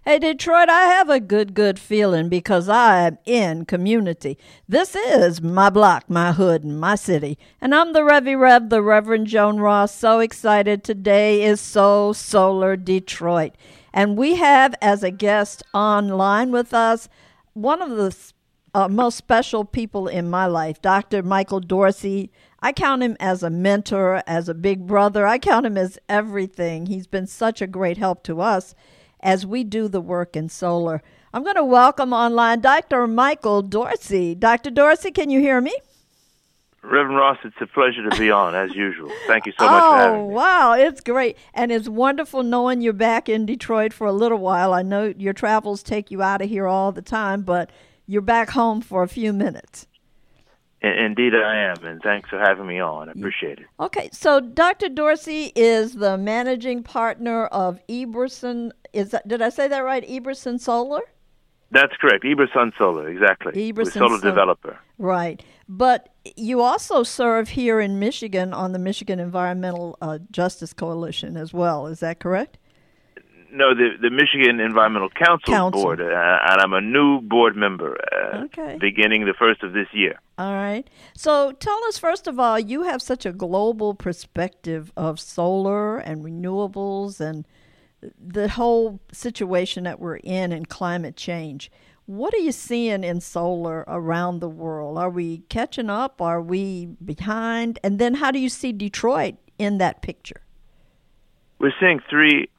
Hey, Detroit, I have a good feeling because I am in community. This is my block, my hood, and my city. And I'm the Rev, the Reverend Joan Ross. So excited. Today is Solar Detroit. And we have as a guest online with us one of the most special people in my life, Dr. Michael Dorsey. I count him as a mentor, as a big brother. I count him as everything. He's been such a great help to us as we do the work in solar. I'm going to welcome online Dr. Michael Dorsey. Dr. Dorsey, can you hear me? Reverend Ross, it's a pleasure to be on, as usual. Thank you so much for having me. Oh, wow, it's great. And it's wonderful knowing you're back in Detroit for a little while. I know your travels take you out of here all the time, but you're back home for a few minutes. Indeed I am, and thanks for having me on. I appreciate it. Okay, so Dr. Dorsey is the managing partner of Eberson. Did I say that right? Eberson Solar? That's correct. Eberson Solar, exactly. We're solar developer. Right. But you also serve here in Michigan on the Michigan Environmental Justice Coalition as well. Is that correct? No, the Michigan Environmental Council Board, and I'm a new board member beginning the first of this year. All right. So tell us, first of all, you have such a global perspective of solar and renewables and the whole situation that we're in and climate change. What are you seeing in solar around the world? Are we catching up? Are we behind? And then how do you see Detroit in that picture? We're seeing three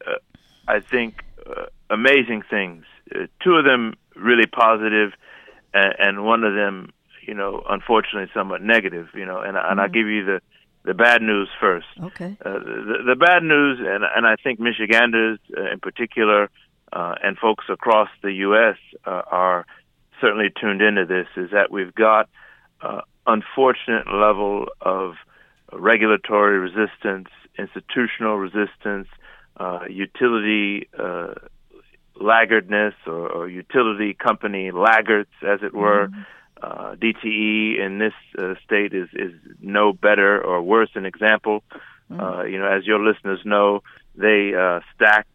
amazing things. Two of them really positive, and one of them, unfortunately, somewhat negative. And I'll give you the bad news first. Okay. The bad news, and I think Michiganders in particular, and folks across the U.S. Are certainly tuned into this, is that we've got unfortunate level of regulatory resistance, institutional resistance, utility laggardness or utility company laggards, as it were. DTE in this state is no better or worse an example. As your listeners know, they stacked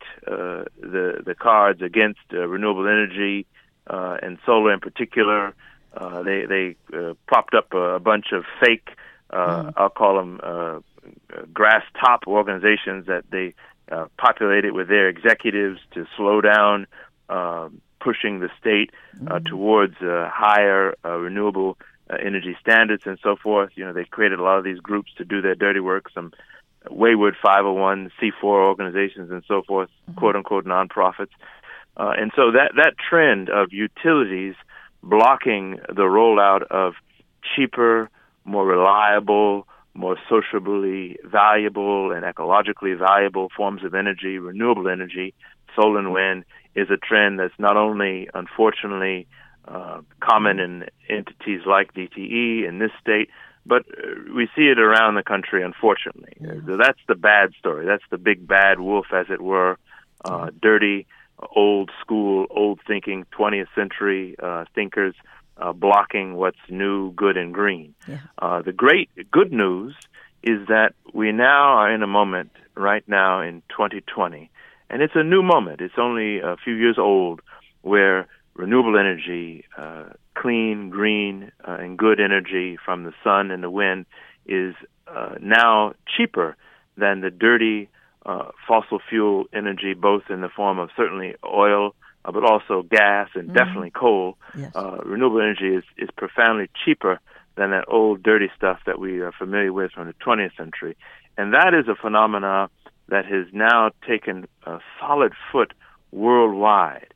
the cards against renewable energy and solar in particular. They propped up a bunch of fake, I'll call them grass top organizations that they populated with their executives to slow down pushing the state towards higher renewable energy standards and so forth. They created a lot of these groups to do their dirty work, some wayward 501c4 organizations and so forth, quote-unquote nonprofits. And so that trend of utilities blocking the rollout of cheaper, more reliable, more sociably valuable and ecologically valuable forms of energy, renewable energy, solar and wind, is a trend that's not only, unfortunately, common in entities like DTE in this state, but we see it around the country, unfortunately. So that's the bad story. That's the big bad wolf, as it were, dirty, old school, old thinking, 20th century thinkers blocking what's new, good, and green. The great good news is that we now are in a moment right now in 2020, and it's a new moment. It's only a few years old, where renewable energy, clean, green, and good energy from the sun and the wind is now cheaper than the dirty fossil fuel energy, both in the form of certainly oil, but also gas and definitely coal. Yes. Renewable energy is profoundly cheaper than that old dirty stuff that we are familiar with from the 20th century. And that is a phenomena that has now taken a solid foot worldwide.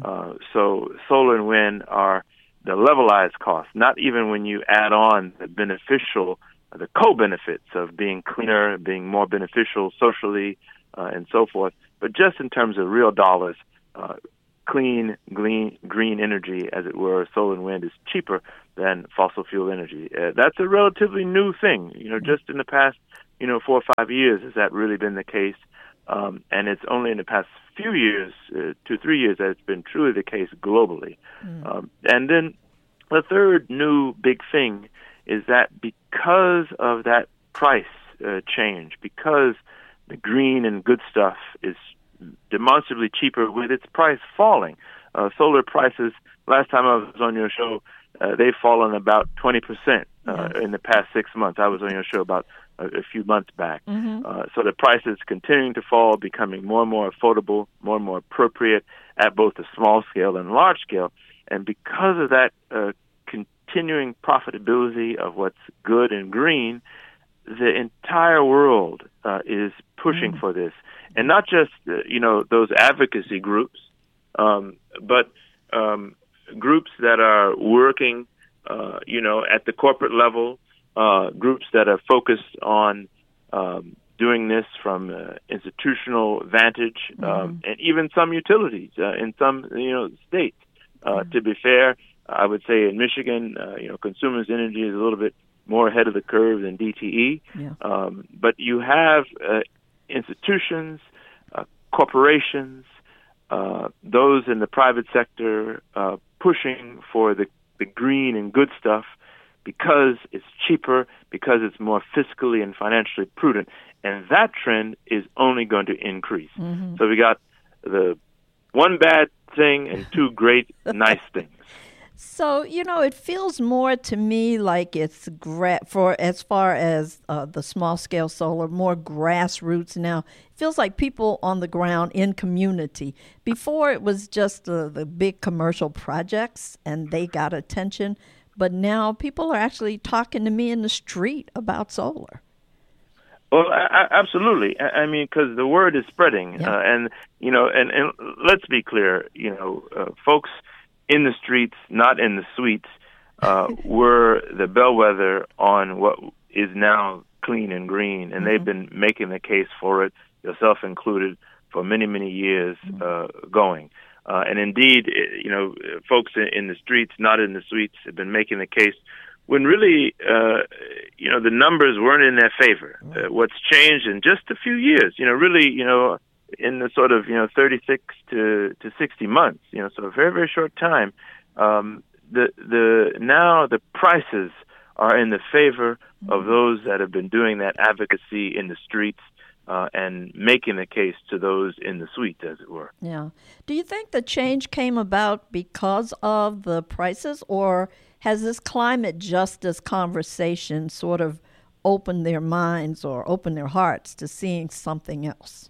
So solar and wind are the levelized cost, not even when you add on the co-benefits of being cleaner, being more beneficial socially, and so forth, but just in terms of real dollars, clean, green energy, as it were, solar and wind is cheaper than fossil fuel energy. That's a relatively new thing. Just in the past, 4 or 5 years has that really been the case. And it's only in the past few years, 2-3 years, that it's been truly the case globally. And then the third new big thing is that because of that price change, because the green and good stuff is demonstrably cheaper with its price falling. Solar prices, last time I was on your show, they've fallen about 20% in the past 6 months. I was on your show about a few months back. So the price is continuing to fall, becoming more and more affordable, more and more appropriate at both the small scale and large scale. And because of that continuing profitability of what's good and green, the entire world is pushing for this. And not just, those advocacy groups, but groups that are working, at the corporate level, groups that are focused on doing this from institutional vantage, and even some utilities in some, states. To be fair, I would say in Michigan, Consumers Energy is a little bit more ahead of the curve than DTE. But you have institutions, corporations, those in the private sector pushing for the green and good stuff because it's cheaper, because it's more fiscally and financially prudent. And that trend is only going to increase. So we got the one bad thing and two great, nice things. So, it feels more to me like it's for as far as the small-scale solar, more grassroots now. It feels like people on the ground in community. Before, it was just the big commercial projects, and they got attention. But now people are actually talking to me in the street about solar. Well, absolutely. I mean, because the word is spreading. And let's be clear, folks in the streets, not in the suites, were the bellwether on what is now clean and green, and they've been making the case for it, yourself included, for many, many years going. And indeed, folks in the streets, not in the suites, have been making the case when really, the numbers weren't in their favor. What's changed in just a few years, really, in the sort of 36 to 60 months, so a very, very short time. Now the prices are in the favor of those that have been doing that advocacy in the streets and making the case to those in the suites, as it were. Yeah. Do you think the change came about because of the prices, or has this climate justice conversation sort of opened their minds or opened their hearts to seeing something else?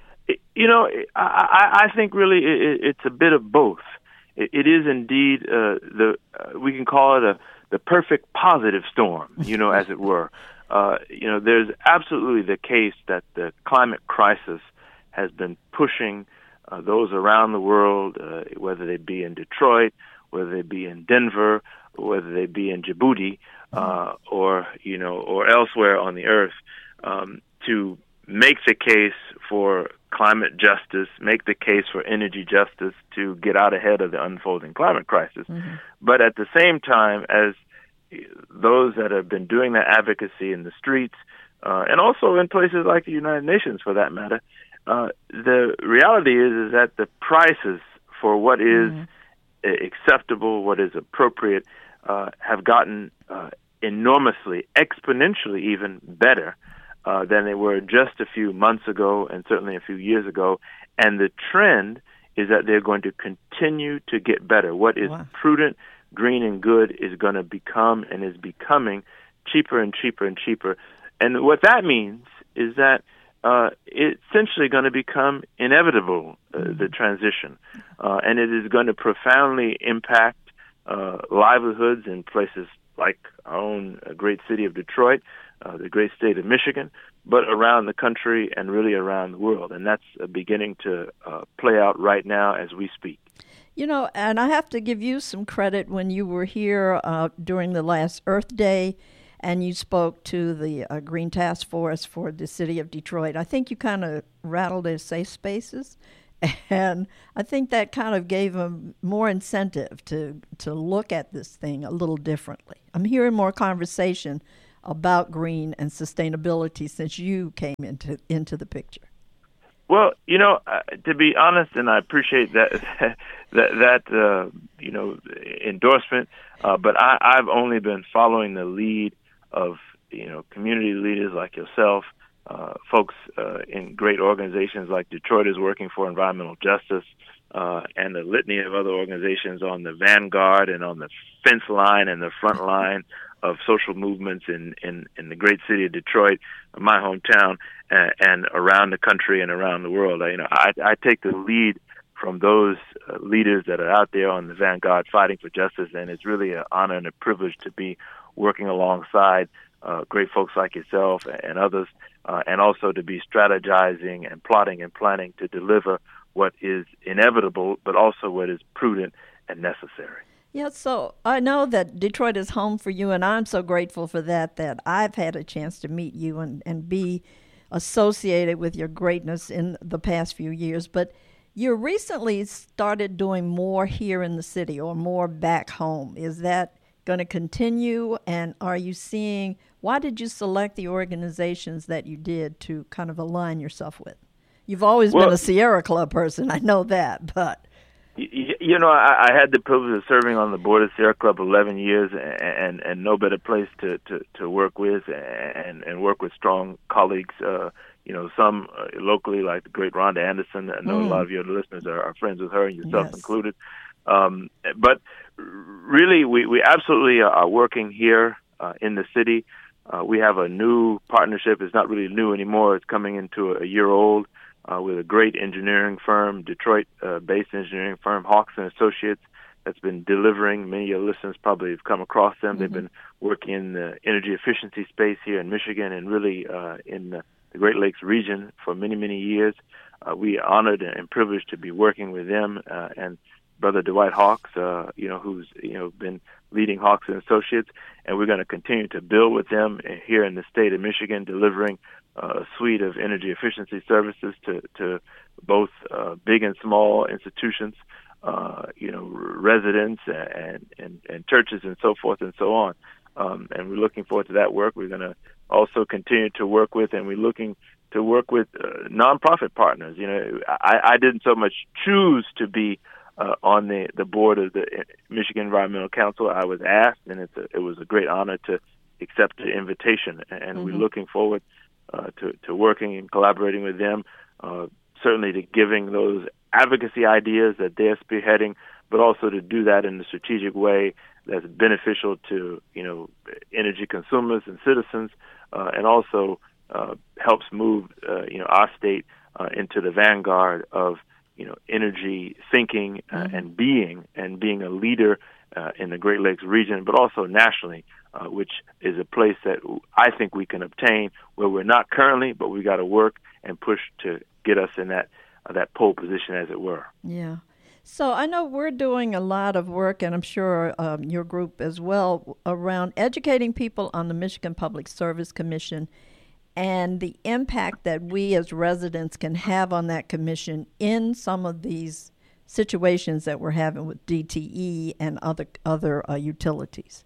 I think really it's a bit of both. It is indeed we can call it the perfect positive storm, as it were. There's absolutely the case that the climate crisis has been pushing those around the world, whether they be in Detroit, whether they be in Denver, whether they be in Djibouti, or elsewhere on the earth, to make the case for climate justice, make the case for energy justice to get out ahead of the unfolding climate crisis. But at the same time, as those that have been doing that advocacy in the streets, and also in places like the United Nations for that matter, the reality is that the prices for what is acceptable, what is appropriate, have gotten enormously, exponentially even better than they were just a few months ago and certainly a few years ago. And the trend is that they're going to continue to get better. What is prudent, green, and good is going to become and is becoming cheaper and cheaper and cheaper. And what that means is that it's essentially going to become inevitable, the transition. And it is going to profoundly impact livelihoods in places like our own great city of Detroit, the great state of Michigan, but around the country and really around the world. And that's beginning to play out right now as we speak. And I have to give you some credit when you were here during the last Earth Day and you spoke to the Green Task Force for the city of Detroit. I think you kind of rattled their safe spaces. And I think that kind of gave them more incentive to look at this thing a little differently. I'm hearing more conversation about green and sustainability since you came into the picture. Well, to be honest, and I appreciate that endorsement, but I've only been following the lead of community leaders like yourself, folks in great organizations like Detroiters Working for Environmental Justice, and a litany of other organizations on the vanguard and on the fence line and the front line of social movements in the great city of Detroit, my hometown, and around the country and around the world. I take the lead from those leaders that are out there on the vanguard fighting for justice, and it's really an honor and a privilege to be working alongside great folks like yourself and others, and also to be strategizing and plotting and planning to deliver what is inevitable, but also what is prudent and necessary. Yeah, so I know that Detroit is home for you, and I'm so grateful for that I've had a chance to meet you and be associated with your greatness in the past few years. But you recently started doing more here in the city or more back home. Is that going to continue? And are you seeing, why did you select the organizations that you did to kind of align yourself with? You've always been a Sierra Club person, I know that, but... I had the privilege of serving on the board of Sierra Club 11 years, and no better place to work with and work with strong colleagues. Some locally, like the great Rhonda Anderson. I know a lot of your listeners are friends with her, and yourself included. But really, we absolutely are working here in the city. We have a new partnership. It's not really new anymore. It's coming into a year old. With a great engineering firm, Detroit-based engineering firm, Hawks & Associates, that's been delivering. Many of your listeners probably have come across them. Mm-hmm. They've been working in the energy efficiency space here in Michigan and really in the Great Lakes region for many, many years. We are honored and privileged to be working with them and Brother Dwight Hawks, who's been leading Hawks & Associates, and we're going to continue to build with them here in the state of Michigan, delivering a suite of energy efficiency services to both big and small institutions, residents and churches and so forth and so on. And we're looking forward to that work. We're going to also continue to work with, and we're looking to work with nonprofit partners. I didn't so much choose to be on the board of the Michigan Environmental Council. I was asked, and it was a great honor to accept the invitation. And we're looking forward to working and collaborating with them, certainly to giving those advocacy ideas that they're spearheading, but also to do that in a strategic way that's beneficial to energy consumers and citizens, and also helps move our state into the vanguard of energy thinking and being a leader in the Great Lakes region, but also nationally, which is a place that I think we can obtain where we're not currently, but we got to work and push to get us in that pole position, as it were. Yeah. So I know we're doing a lot of work, and I'm sure your group as well, around educating people on the Michigan Public Service Commission and the impact that we as residents can have on that commission in some of these situations that we're having with DTE and other utilities.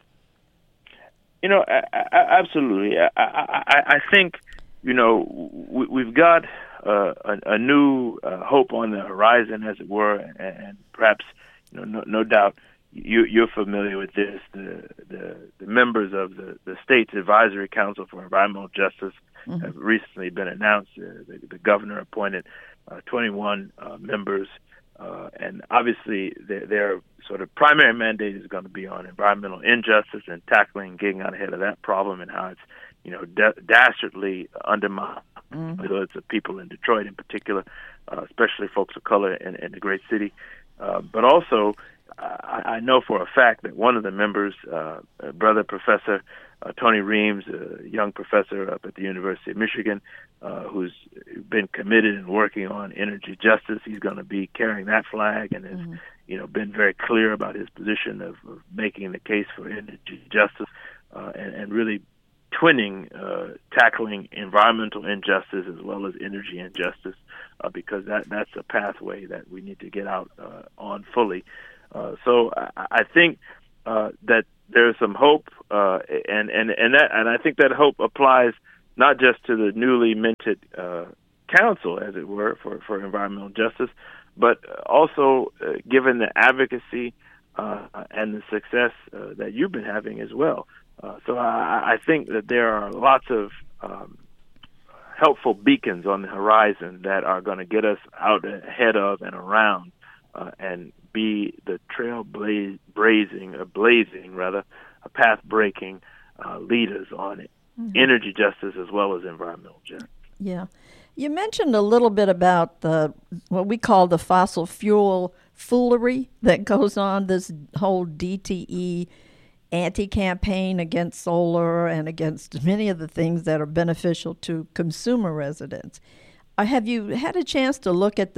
Absolutely. I think, we've got a new hope on the horizon, as it were, and perhaps, no doubt you're familiar with this. The members of the state's Advisory Council for Environmental Justice have recently been announced. The governor appointed 21 members, and obviously their sort of primary mandate is going to be on environmental injustice and tackling, getting out ahead of that problem and how it's dastardly undermined the people in Detroit in particular, especially folks of color in the great city. But also, I know for a fact that one of the members, Brother Professor Tony Reams, a young professor up at the University of Michigan, who's been committed and working on energy justice, he's going to be carrying that flag and has, been very clear about his position of making the case for energy justice and really twinning, tackling environmental injustice as well as energy injustice, because that's a pathway that we need to get out on fully. So I think that there's some hope, and I think that hope applies not just to the newly minted council, as it were, for environmental justice, but also given the advocacy and the success that you've been having as well. So I think that there are lots of helpful beacons on the horizon that are going to get us out ahead of and around and be the path-breaking leaders on it. Mm-hmm. Energy justice as well as environmental justice. Yeah. You mentioned a little bit about what we call the fossil fuel foolery that goes on, this whole DTE anti-campaign against solar and against many of the things that are beneficial to consumer residents. Have you had a chance to look at the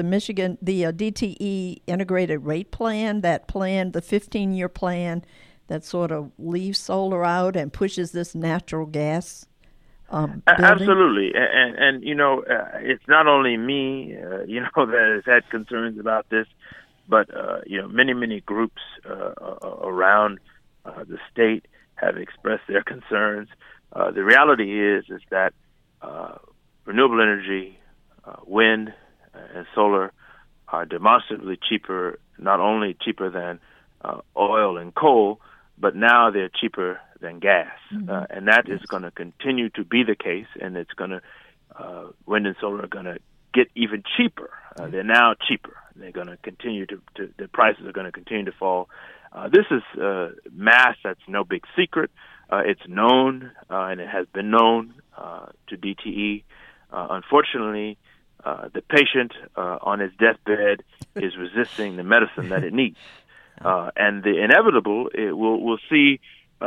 DTE integrated rate plan, the 15-year plan that sort of leaves solar out and pushes this natural gas Absolutely. And it's not only me, that has had concerns about this, but, many groups around the state have expressed their concerns. The reality is that renewable energy, wind and solar are demonstrably cheaper, not only cheaper than oil and coal, but now they're cheaper than gas. Mm-hmm. And that is going to continue to be the case, and it's going to, wind and solar are going to get even cheaper. They're now cheaper. They're going to continue the prices are going to continue to fall. This is math that's no big secret. It's known, and it has been known to DTE. Unfortunately, the patient on his deathbed is resisting the medicine that it needs. And the inevitable, we'll see,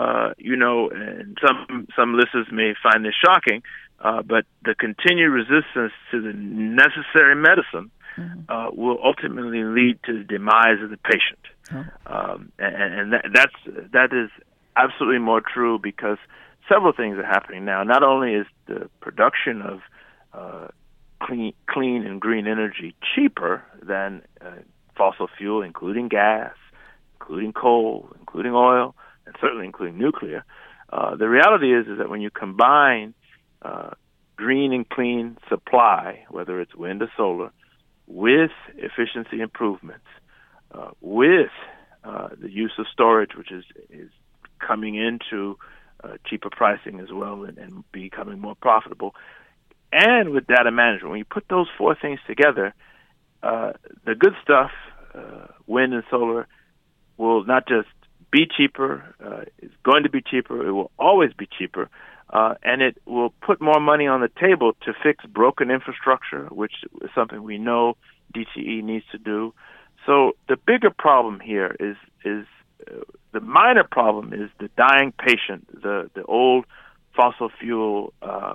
and some listeners may find this shocking, but the continued resistance to the necessary medicine will ultimately lead to the demise of the patient. And that is absolutely more true because several things are happening now. Not only is the production of clean and green energy cheaper than fossil fuel, including gas, including coal, including oil, and certainly including nuclear. The reality is that when you combine green and clean supply, whether it's wind or solar, with efficiency improvements, with the use of storage, which is coming into cheaper pricing as well and becoming more profitable, and with data management, when you put those four things together, the good stuff, wind and solar, will not just be cheaper, it's going to be cheaper, it will always be cheaper, and it will put more money on the table to fix broken infrastructure, which is something we know DTE needs to do. So the bigger problem here is the minor problem is the dying patient, the old fossil fuel,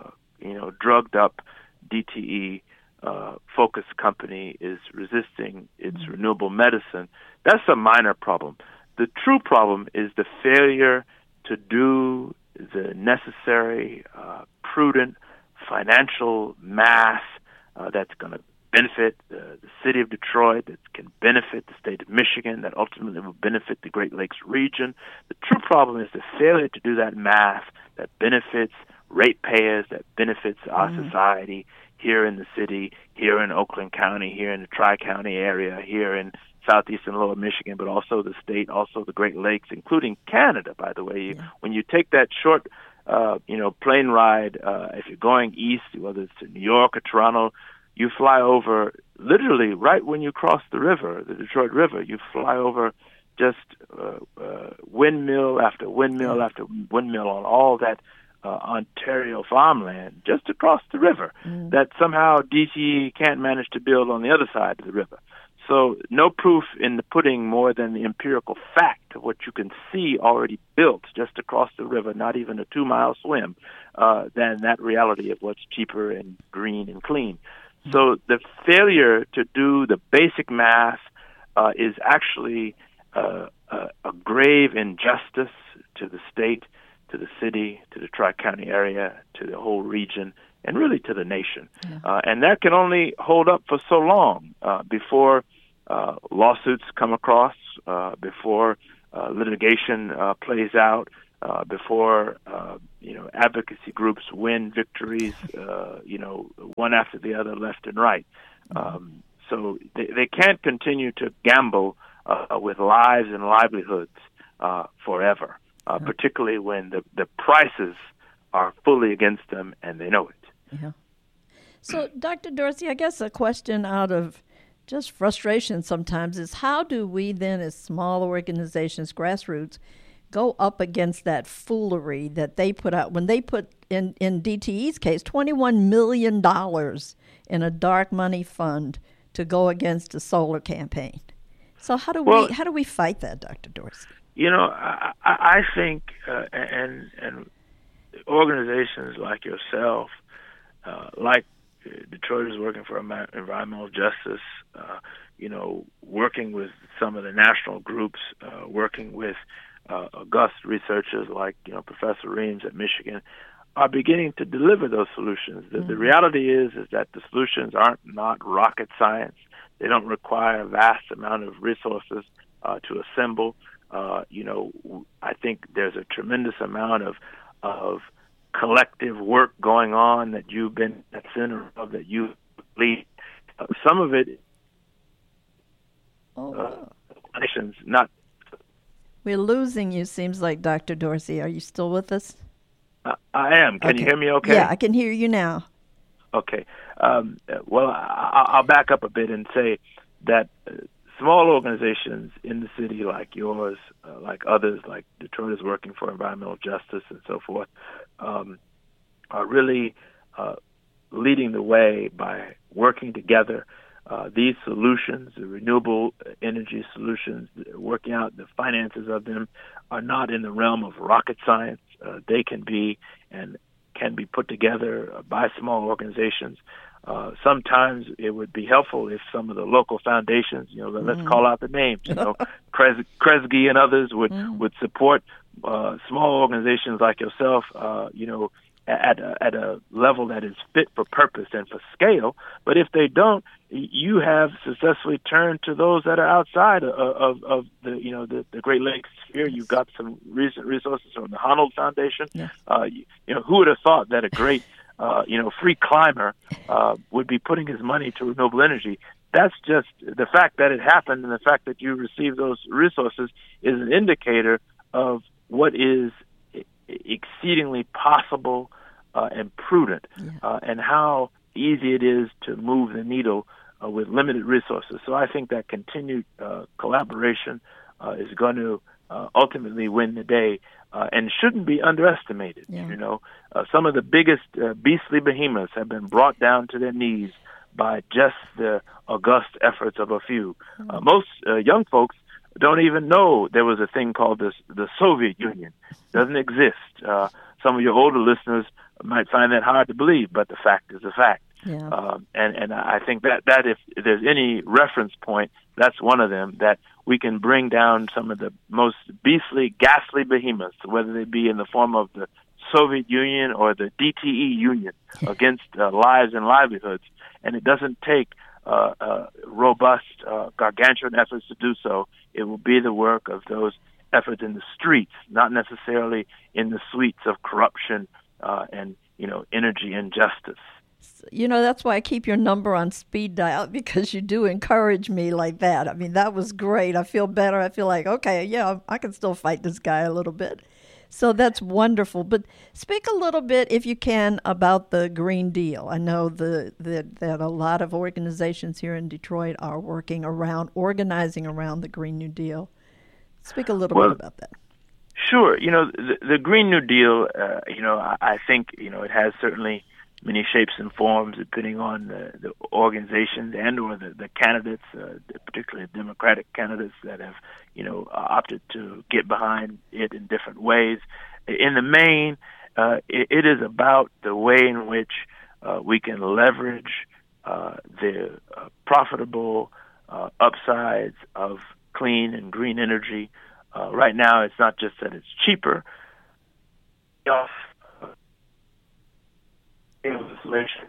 drugged up DTE focused company is resisting its renewable medicine. That's a minor problem. The true problem is the failure to do the necessary, prudent financial math that's going to benefit the city of Detroit, that can benefit the state of Michigan, that ultimately will benefit the Great Lakes region. The true problem is the failure to do that math that benefits ratepayers, that benefits our society here in the city, here in Oakland County, here in the Tri-County area, here in Southeast and Lower Michigan, but also the state, also the Great Lakes, including Canada, by the way. When you take that short, plane ride, if you're going east, whether it's to New York or Toronto, you fly over, literally right when you cross the river, the Detroit River, you fly over just windmill after windmill after windmill on all that Ontario farmland just across the river that somehow DTE can't manage to build on the other side of the river. So no proof in the pudding more than the empirical fact of what you can see already built just across the river, not even a 2-mile swim, than that reality of what's cheaper and green and clean. So the failure to do the basic math is actually a grave injustice to the state, to the city, to the Tri-County area, to the whole region, and really to the nation. And that can only hold up for so long before lawsuits come across, before litigation plays out, before advocacy groups win victories, one after the other, left and right. So they can't continue to gamble with lives and livelihoods forever, particularly when the prices are fully against them and they know it. Yeah. So, Dr. Dorsey, I guess a question out of just frustration sometimes is how do we then, as small organizations, grassroots, go up against that foolery that they put out when they put in DTE's case $21 million in a dark money fund to go against a solar campaign? So how do we fight that, Dr. Dorsey? I think and organizations like yourself, like Detroiters Working for Environmental Justice, working with some of the national groups, working with august researchers like Professor Reams at Michigan, are beginning to deliver those solutions. The reality is that the solutions not rocket science. They don't require a vast amount of resources to assemble. I think there's a tremendous amount of collective work going on that you've been at the center of, that you lead. Some of it, nations not. We're losing you, seems like, Dr. Dorsey. Are you still with us? I am. Can you hear me okay? Yeah, I can hear you now. Okay. Well, I'll back up a bit and say that small organizations in the city like yours, like others, like Detroiters Working for Environmental Justice and so forth, are really leading the way by working together. These solutions, the renewable energy solutions, working out the finances of them, are not in the realm of rocket science. They can be put together by small organizations. Sometimes it would be helpful if some of the local foundations, let's call out the names, Kresge and others would support small organizations like yourself, at a level that is fit for purpose and for scale. But if they don't, you have successfully turned to those that are outside of the Great Lakes sphere. You've got some recent resources from the Honnold Foundation. Yeah. Who would have thought that a great free climber would be putting his money to renewable energy? That's just the fact that it happened, and the fact that you received those resources is an indicator of what is exceedingly possible and prudent, and how easy it is to move the needle with limited resources. So I think that continued collaboration is going to ultimately win the day, and shouldn't be underestimated. Yeah. Some of the biggest beastly behemoths have been brought down to their knees by just the august efforts of a few. Most young folks don't even know there was a thing called the Soviet Union. It doesn't exist. Some of your older listeners might find that hard to believe, but the fact is a fact. Yeah. And I think that if there's any reference point, that's one of them, that we can bring down some of the most beastly, ghastly behemoths, whether they be in the form of the Soviet Union or the DTE Union, against lives and livelihoods. And it doesn't take robust, gargantuan efforts to do so. It will be the work of those efforts in the streets, not necessarily in the suites of corruption and energy injustice. That's why I keep your number on speed dial, because you do encourage me like that. I mean, that was great. I feel better. I feel like, okay, yeah, I can still fight this guy a little bit. So that's wonderful. But speak a little bit, if you can, about the Green Deal. I know that a lot of organizations here in Detroit are organizing around the Green New Deal. Speak a little bit about that. Sure. The Green New Deal, I think, it has certainly many shapes and forms depending on the organizations and or the candidates, particularly Democratic candidates that have, opted to get behind it in different ways. In the main, it is about the way in which we can leverage the profitable upsides of clean and green energy. Right now, it's not just that it's cheaper. Installation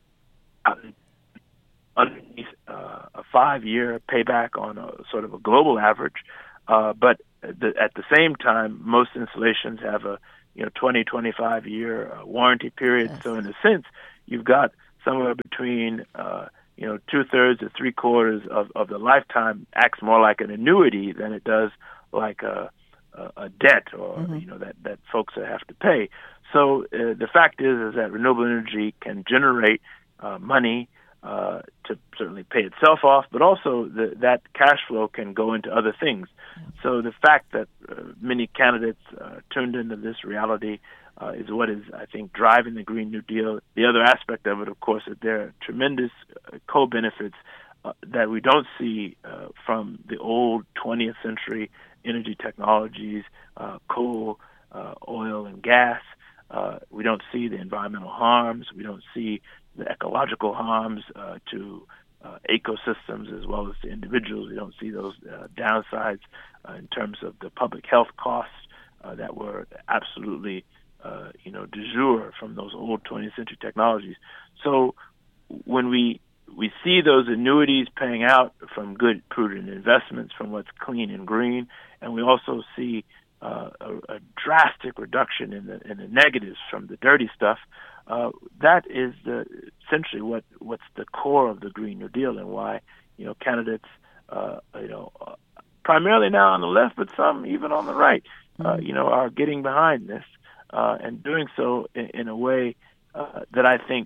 underneath a 5-year payback on a sort of a global average, but at the same time, most installations have a 20-25 year warranty period. Yes. So in a sense, you've got somewhere between 2/3 to 3/4 of the lifetime acts more like an annuity than it does like a debt or that folks have to pay. So the fact is that renewable energy can generate money to certainly pay itself off, but also that cash flow can go into other things. So the fact that many candidates tuned into this reality is what is, I think, driving the Green New Deal. The other aspect of it, of course, is there are tremendous co-benefits that we don't see from the old 20th century energy technologies, coal, oil, and gas. We don't see the environmental harms. We don't see the ecological harms to ecosystems as well as to individuals. We don't see those downsides in terms of the public health costs that were absolutely, de jour from those old 20th century technologies. So when we see those annuities paying out from good, prudent investments, from what's clean and green, and we also see a drastic reduction in the negatives from the dirty stuff. That is essentially what's the core of the Green New Deal, and why candidates, primarily now on the left, but some even on the right, are getting behind this and doing so in a way that I think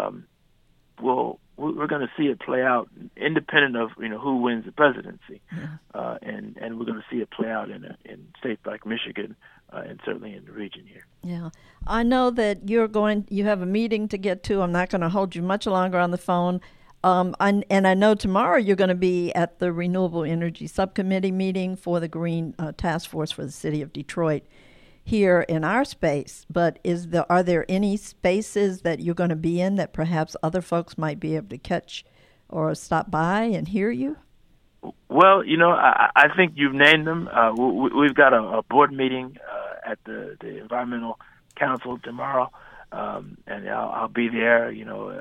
we're going to see it play out independent of who wins the presidency, and we're going to see it play out in states like Michigan and certainly in the region here. Yeah, I know that you have a meeting to get to. I'm not going to hold you much longer on the phone. And I know tomorrow you're going to be at the Renewable Energy Subcommittee meeting for the Green Task Force for the City of Detroit here in our space. But are there any spaces that you're going to be in that perhaps other folks might be able to catch or stop by and hear you? Well, I think you've named them. We've got a board meeting at the Environmental Council tomorrow, and I'll be there,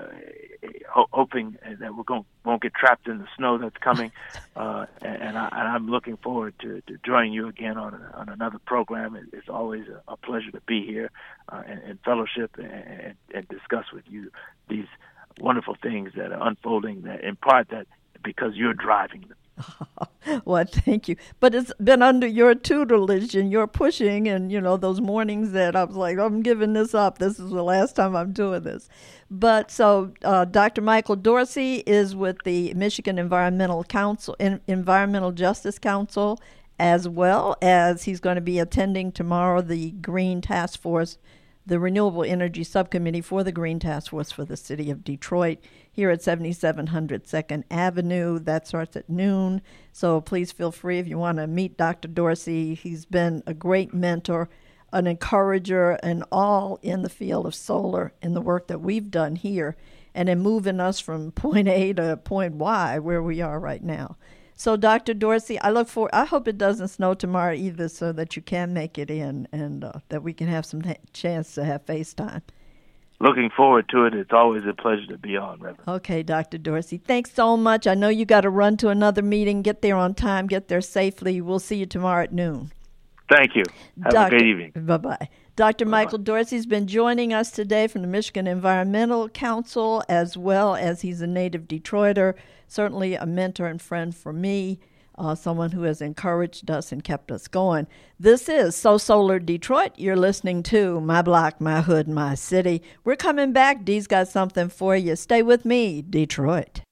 hoping that we won't get trapped in the snow that's coming. And I'm looking forward to joining you again on another program. It's always a pleasure to be here and fellowship and discuss with you these wonderful things that are unfolding, that in part that because you're driving them. Well, thank you. But it's been under your tutelage and your pushing and, those mornings that I was like, I'm giving this up. This is the last time I'm doing this. But so Dr. Michael Dorsey is with the Michigan Environmental Justice Council, as well as he's going to be attending tomorrow the Green Task Force, the Renewable Energy Subcommittee for the Green Task Force for the City of Detroit here at 7700 2nd Avenue. That starts at noon. So please feel free if you want to meet Dr. Dorsey. He's been a great mentor, an encourager, and all in the field of solar in the work that we've done here and in moving us from point A to point Y where we are right now. So, Dr. Dorsey, I hope it doesn't snow tomorrow either so that you can make it in and that we can have some chance to have FaceTime. Looking forward to it. It's always a pleasure to be on, Reverend. Okay, Dr. Dorsey. Thanks so much. I know you got to run to another meeting. Get there on time. Get there safely. We'll see you tomorrow at noon. Thank you. Have a great evening. Bye-bye. Dr. Michael Dorsey's been joining us today from the Michigan Environmental Council, as well as he's a native Detroiter, certainly a mentor and friend for me, someone who has encouraged us and kept us going. This is So Solar Detroit. You're listening to My Block, My Hood, My City. We're coming back. Dee's got something for you. Stay with me, Detroit.